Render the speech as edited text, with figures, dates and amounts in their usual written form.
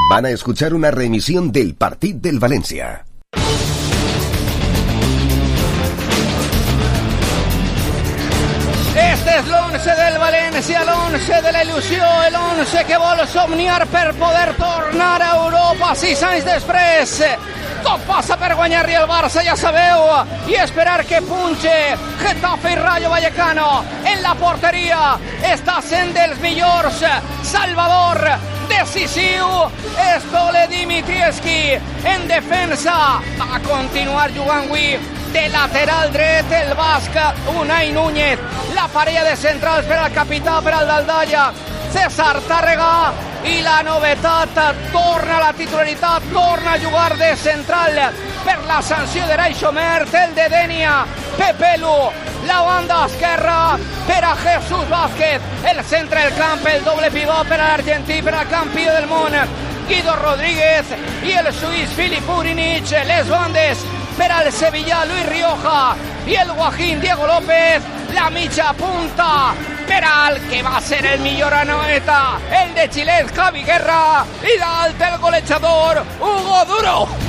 Van a escuchar una reemisión del Partit del València. Este és l'11 del València, l'11 de la il·lusió, l'11 que vol somniar per poder tornar a Europa 6 anys després. Tot passa per guanyar-li el Barça, ja sabeu, i esperar que punxe Getafe i Rayo Vallecano. En la porteria està sent dels millors. Salvador, decisiu, Stole Dimitrievski. En defensa va continuar jugant avui de lateral dret el basc Unai Núñez. La parella de centrals per al capità, per al Daldalla, César Tàrrega. I la novetat, torna a la titularitat, torna a jugar de central per la sanció de Raixo Mert, el de Denia, Pepelu, la banda esquerra per a Jesús Vázquez, el centre del camp, el doble pivot per a l'argentí, per al campió del món, Guido Rodríguez, i el suís Filip Urinic, les bandes per al Sevilla, Luis Rioja, i el guajín Diego López, la mitja punta per al que va ser el millor anoeta, el de Xilès Javi Guerra, i dalt el golejador Hugo Duro.